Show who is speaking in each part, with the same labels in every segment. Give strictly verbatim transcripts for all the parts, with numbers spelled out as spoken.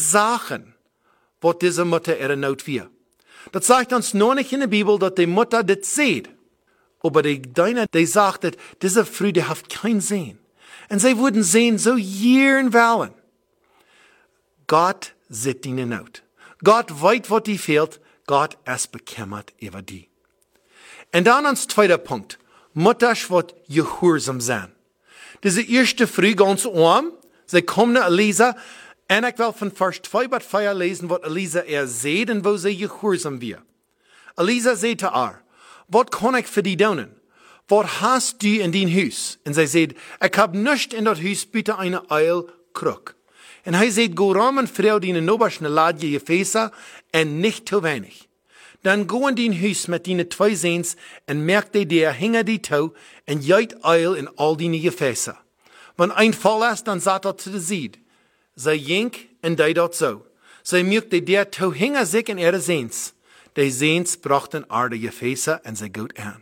Speaker 1: Sachen, wat diese Mutter ihre Not wir. Das sagt uns noch nicht in der Bibel, dass die Mutter das sieht. Aber die Deine, die sagt, dass diese Frau, die hat kein Sehen. Und sie würden sehen, so Jahren wollen. Gott sieht die Not. Gott weiß, was die fehlt. Gott ist bekümmert über die. Und dann als zweiter Punkt. Mutters wird gehorsam sein. Diese erste Früh ganz arm. Sie kommen nach Elisa. Und ich will von Vers zwei bis vier lesen, was Elisa er sieht und wo sie gehorsam wird. Elisa sagt zu ihr, was kann ich für die tun? Was hast du in dein Haus? Und sie sagt, ich hab nichts in das Haus, bitte eine Eilkrug. Und er sagt, go rum und frau deine Noberschne Ladje Gefäße und nicht zu wenig. Dann go in dein Haus mit deine zwei Sehns und merk dir, der hinge die Tau und jeit Eil in all deine Gefäße. Wenn ein Fall ist, dann sagt er zu der Sied. Sie jink und die dort so. Sie merkt die der Tau hinge sich in ihre Sehns. Die Sehns brachten Erde Gefäße und sie gut an.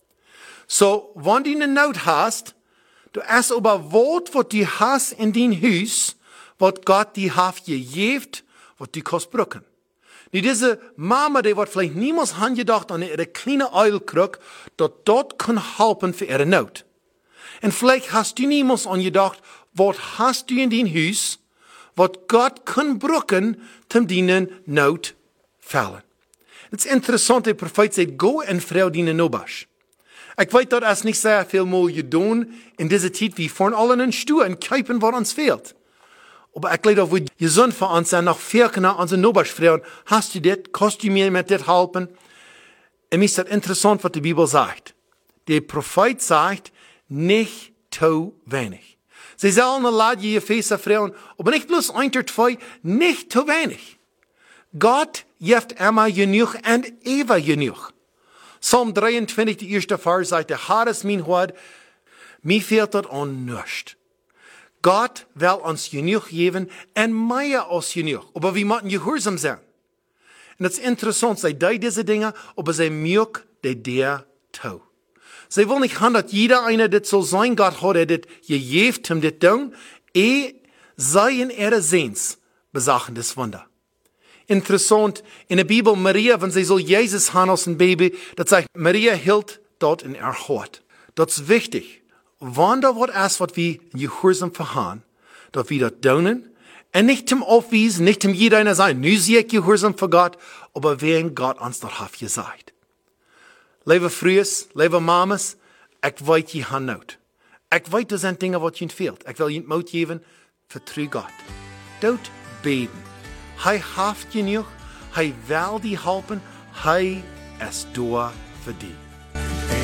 Speaker 1: So, wenn du eine Not hast, du hast aber Wort, was du hast in dein Haus, was Gott die hat gegeben, was du kannst brücken. Die diese Mama, die wird vielleicht niemals angedacht an ihre kleine Eilkrug, dort dort kann helfen für ihre Not. Und vielleicht hast du niemals angedacht, was hast du in dein Haus, was Gott kann brücken, zum deinen Not fallen. Het is interessant, der Prophet sagt, go en vrouw die Nobasch. Ich weiß, dat is niet sehr viel mal gedaan in dieser Zeit, wie vorn alle in Stuhl und kijken, was uns fehlt. Aber ich glaube, wo gesund für uns sein, nach vier nach unsere Nobasch-Frauen, hast du das, kannst du mir mit das helfen? Und mir ist das interessant, was die Bibel sagt. Der Prophet sagt, nicht zu wenig. Sie sollen eine Ladje Gefäße Frauen, aber nicht bloß ein oder zwei, nicht zu wenig. Gott gibt immer genug und ewig genug. Psalm dreiundzwanzig, die erste Vers, sagt, der Herr ist mein Hort, mir fehlt das an nichts. Gott will uns genug geben und mehr als genug. Aber wir müssen gehorsam sein. Und das ist interessant, sie tun diese Dinge, aber sie mögen die der tun. Sie wollen nicht haben, dass jeder einer das soll sein, Gott hat er das gegeben, um das zu tun, eh sei in ihre Sehns besachen das Wunder. Interessant, in der Bibel, Maria, wenn sie so Jesus haben als ein Baby, das sagt, Maria hielt dort in ihr Hort. Das ist wichtig. Wann da was ist, was wir in Gehorsam verhauen, dass wir das tun, und nicht zum Aufwiesen, nicht zum jeder einer sein, nu sehe ich Gehorsam für Gott, aber wen Gott uns dort hat gesagt. Liebe Frühes, liebe Mamas, ich weiß, ihr habt Not. Ich weiß, das sind Dinge, was ihnen fehlt. Ich will ihnen Mut geben, vertrau Gott. Dort beten. Hij haft genug, hij wil die helpen, hij is door voor die.